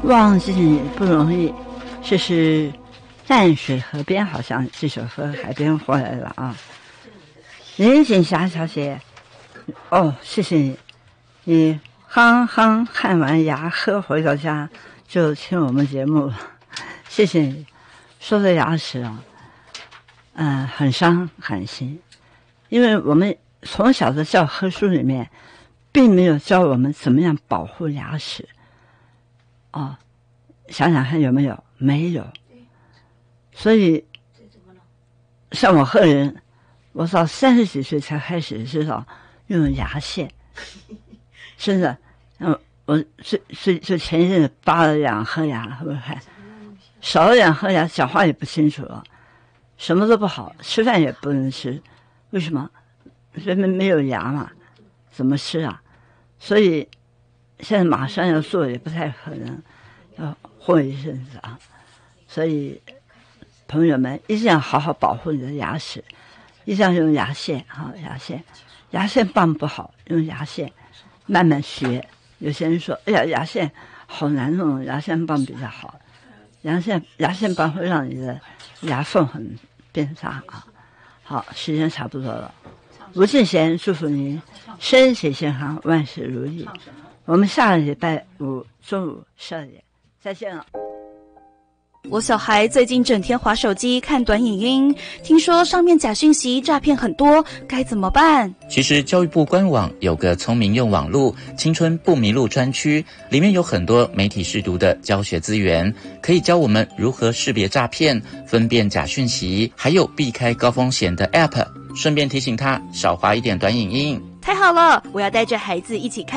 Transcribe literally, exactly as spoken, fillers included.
忘记你不容易，这是淡水河边，好像这首歌海边回来了啊。林锦霞小姐，哦，谢谢你，你刚刚看完牙科回到家就听我们节目了，谢谢你。说到牙齿啊，嗯、呃，很伤很心，因为我们从小的教科书里面并没有教我们怎么样保护牙齿。哦，想想看有没有？没有。所以，像我个人，我到三十几岁才开始知道用牙线，真的。嗯，我最最就前一阵子拔了两颗牙，会不会看？少了两颗牙，讲话也不清楚了，什么都不好，吃饭也不能吃。为什么？人们没有牙嘛，怎么吃啊？所以现在马上要做也不太可能，要混一阵子啊。所以朋友们一定要好好保护你的牙齿，一定要用牙线啊，牙线，牙线棒不好，用牙线慢慢学。有些人说，哎呀，牙线好难弄，牙线棒比较好。牙线牙线棒会让你的牙缝很变大啊。好，时间差不多了。吴敬贤祝福您身体健康，万事如意。我们下个礼拜五中午十二点再见了。 我小孩最近整天滑手机看短影音，听说上面假讯息诈骗很多，该怎么办？ 其实教育部官网有个聪明用网路青春不迷路专区，里面有很多媒体识读的教学资源，可以教我们如何识别诈骗、分辨假讯息，还有避开高风险的 App， 顺便提醒他少滑一点短影音。 太好了，我要带着孩子一起看